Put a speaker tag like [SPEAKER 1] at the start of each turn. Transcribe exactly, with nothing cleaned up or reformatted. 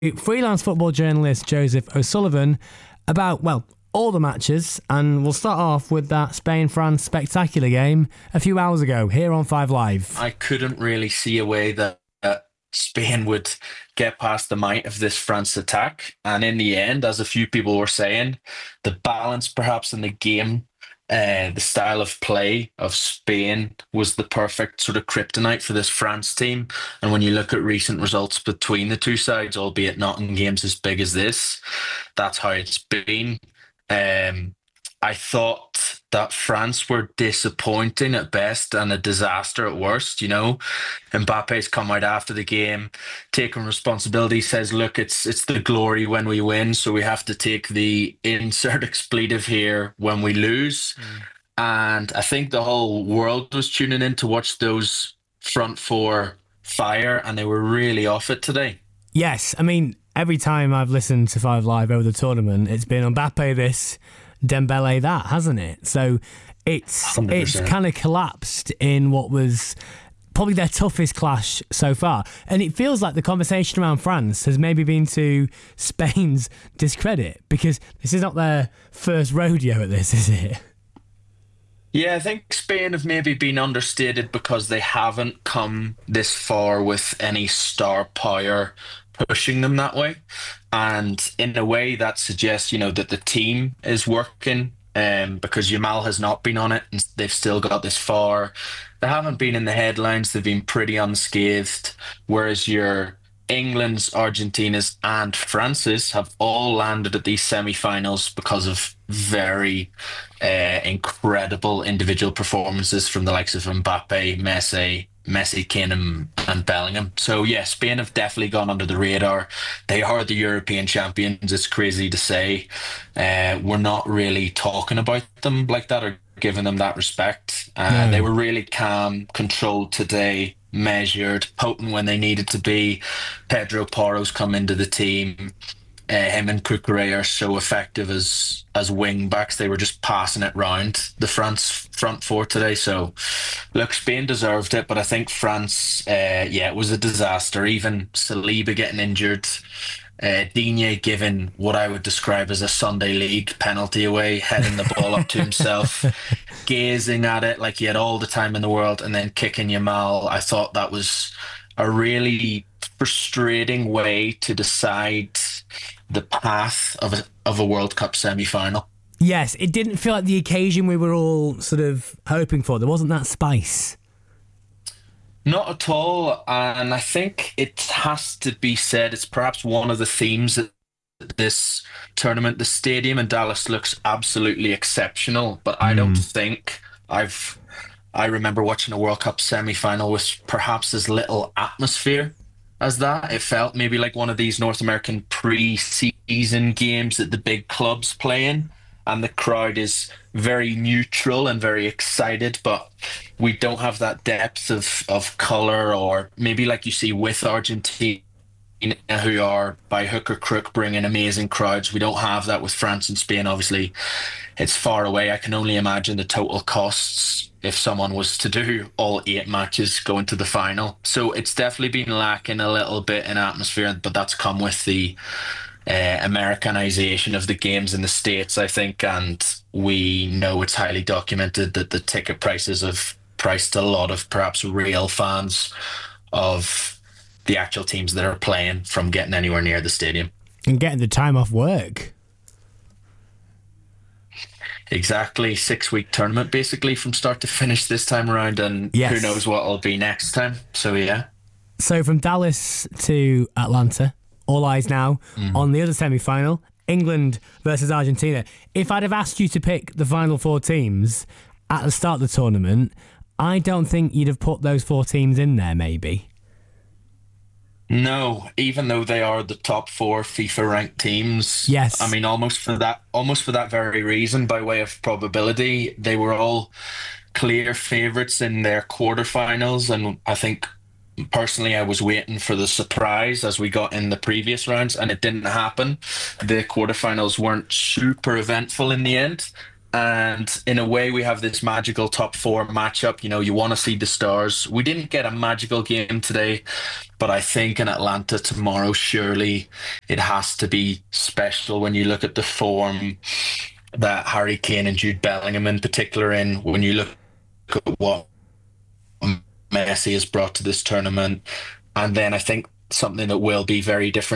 [SPEAKER 1] freelance football journalist Joseph O'Sullivan about, well, all the matches, and we'll start off with that Spain-France spectacular game a few hours ago here on Five Live.
[SPEAKER 2] I couldn't really see a way that uh, Spain would get past the might of this France attack. And in the end, as a few people were saying, the balance perhaps in the game, uh, the style of play of Spain was the perfect sort of kryptonite for this France team. And when you look at recent results between the two sides, albeit not in games as big as this, that's how it's been. Um, I thought that France were disappointing at best and a disaster at worst. You know, Mbappe's come out after the game, taking responsibility, says, look, it's it's the glory when we win, so we have to take the insert expletive here when we lose. Mm. And I think the whole world was tuning in to watch those front four fire, and they were really off it today.
[SPEAKER 1] Yes, I mean, every time I've listened to Five Live over the tournament, it's been Mbappe this, Dembele that, hasn't it? So it's one hundred percent. It's kind of collapsed in what was probably their toughest clash so far. And it feels like the conversation around France has maybe been to Spain's discredit, because this is not their first rodeo at this, is it?
[SPEAKER 2] Yeah, I think Spain have maybe been understated because they haven't come this far with any star power pushing them that way. And in a way that suggests, you know, that the team is working, um, because Yamal has not been on it and they've still got this far. They haven't been in the headlines. They've been pretty unscathed. Whereas your England's, Argentina's and France's have all landed at these semi-finals because of very uh, incredible individual performances from the likes of Mbappe, Messi, Messi, Kane and, and Bellingham. So yeah, Spain have definitely gone under the radar. They are the European champions. It's crazy to say. Uh, we're not really talking about them like that or giving them that respect. Uh, no. They were really calm, controlled today, measured, potent when they needed to be. Pedro Porro's come into the team. Uh, him and Cucurella are so effective as as wing backs. They were just passing it round the France front four today. So, look, Spain deserved it, but I think France, uh, yeah, it was a disaster. Even Saliba getting injured, uh, Digne giving what I would describe as a Sunday league penalty away, heading the ball up to himself, gazing at it like he had all the time in the world, and then kicking Yamal. I thought that was a really frustrating way to decide the path of a, of a World Cup semi-final.
[SPEAKER 1] Yes, it didn't feel like the occasion we were all sort of hoping for. There wasn't that spice.
[SPEAKER 2] Not at all. And I think it has to be said, it's perhaps one of the themes of this tournament. The stadium in Dallas looks absolutely exceptional, but I don't think I've... I remember watching a World Cup semi-final with perhaps as little atmosphere as that. It felt maybe like one of these North American pre-season games that the big clubs play in, and the crowd is very neutral and very excited, but we don't have that depth of, of colour, or maybe like you see with Argentina, who are by hook or crook bringing amazing crowds. We don't have that with France and Spain. Obviously, it's far away. I can only imagine the total costs if someone was to do all eight matches going to the final. So it's definitely been lacking a little bit in atmosphere, but that's come with the uh, Americanization of the games in the States, I think. And we know it's highly documented that the ticket prices have priced a lot of perhaps real fans of the actual teams that are playing from getting anywhere near the stadium.
[SPEAKER 1] And getting the time off work.
[SPEAKER 2] Exactly. Six-week tournament, basically, from start to finish this time around, and yes, who knows what it'll be next time. So, yeah.
[SPEAKER 1] So, from Dallas to Atlanta, all eyes now mm. on the other semi-final, England versus Argentina. If I'd have asked you to pick the final four teams at the start of the tournament, I don't think you'd have put those four teams in there, maybe.
[SPEAKER 2] No, even though they are the top four FIFA ranked teams.
[SPEAKER 1] Yes.
[SPEAKER 2] I mean, almost for that, almost for that very reason, by way of probability, they were all clear favourites in their quarterfinals. And I think personally, I was waiting for the surprise as we got in the previous rounds, and it didn't happen. The quarterfinals weren't super eventful in the end. And in a way, we have this magical top four matchup. You know, you want to see the stars. We didn't get a magical game today, but I think in Atlanta tomorrow, surely it has to be special when you look at the form that Harry Kane and Jude Bellingham in particular in, when you look at what Messi has brought to this tournament. And then I think something that will be very different